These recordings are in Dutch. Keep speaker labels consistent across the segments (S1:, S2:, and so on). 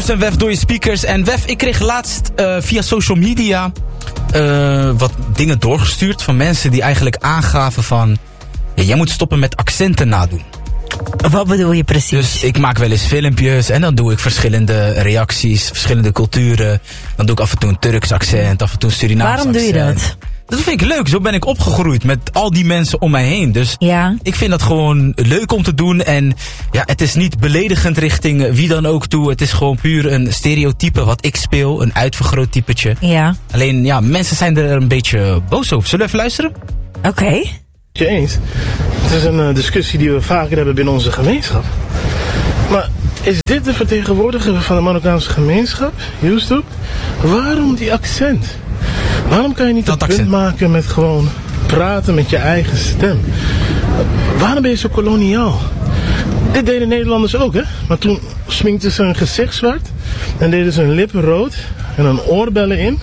S1: Juice en Wef door je speakers. En Wef, ik kreeg laatst via social media wat dingen doorgestuurd van mensen die eigenlijk aangaven van... Ja, jij moet stoppen met accenten nadoen.
S2: Wat bedoel je precies?
S1: Dus ik maak wel eens filmpjes en dan doe ik verschillende reacties, verschillende culturen. Dan doe ik af en toe een Turks accent, af en toe een Surinaams accent.
S2: Waarom doe je dat?
S1: Dat vind ik leuk. Zo ben ik opgegroeid met al die mensen om mij heen. Dus
S2: ja.
S1: Ik vind dat gewoon leuk om te doen. En ja, het is niet beledigend richting wie dan ook toe. Het is gewoon puur een stereotype wat ik speel. Een uitvergroot typetje.
S2: Ja.
S1: Alleen, ja, mensen zijn er een beetje boos over. Zullen we even luisteren?
S2: Oké.
S3: Je eens? Het is een discussie die we vaker hebben binnen onze gemeenschap. Maar is dit de vertegenwoordiger van de Marokkaanse gemeenschap, Yusuf? Waarom die accent? Waarom kan je niet een punt maken met gewoon praten met je eigen stem? Waarom ben je zo koloniaal? Dit deden Nederlanders ook, hè? Maar toen sminkten ze hun gezicht zwart en deden ze hun lippen rood en hun oorbellen in.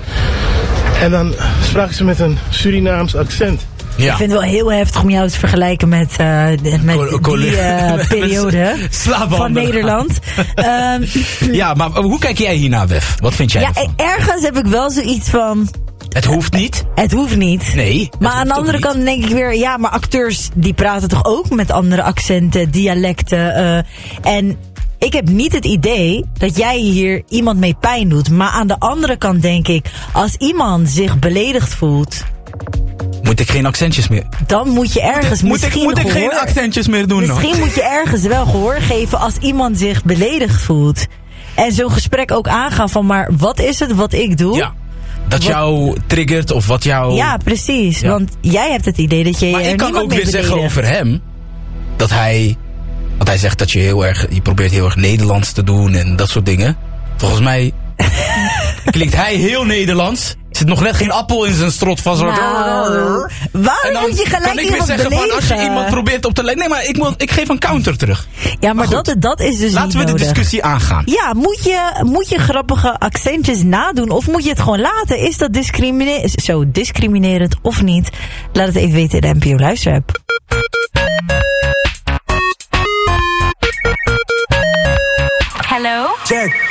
S3: En dan spraken ze met een Surinaams accent.
S2: Ja. Ik vind het wel heel heftig om jou te vergelijken met die periode van Nederland.
S1: Ja, maar hoe kijk jij hiernaar, Wef? Wat vind jij ervan?
S2: Ergens heb ik wel zoiets van...
S1: Het hoeft niet.
S2: Het hoeft niet.
S1: Nee.
S2: Maar aan de andere kant denk ik weer... Ja, maar acteurs die praten toch ook met andere accenten, dialecten. En ik heb niet het idee dat jij hier iemand mee pijn doet. Maar aan de andere kant denk ik... Als iemand zich beledigd voelt...
S1: Moet ik geen accentjes meer?
S2: Dan moet je ergens
S1: moet ik geen accentjes meer doen?
S2: Misschien moet je ergens wel gehoor geven als iemand zich beledigd voelt. En zo'n gesprek ook aangaan van, maar wat is het wat ik doe?
S1: Ja, dat jou triggert of wat jou...
S2: Ja, precies. Ja. Want jij hebt het idee dat je
S1: maar
S2: er
S1: ik kan ook weer
S2: beledigt.
S1: zeggen over hem... Dat hij... Want hij zegt dat je probeert heel erg Nederlands te doen en dat soort dingen. Volgens mij... klinkt hij heel Nederlands... Er zit nog net geen appel in zijn strot van zo'n...
S2: Waarom moet je gelijk
S1: kan ik weer zeggen van als je iemand probeert op te leiden... Nee, maar ik geef een counter terug.
S2: Ja, maar dat is dus
S1: laten we de discussie aangaan.
S2: Ja, moet je grappige accentjes nadoen of moet je het gewoon laten? Is dat discriminerend of niet? Laat het even weten in de NPO Luisterapp.
S4: Hello?
S5: Check.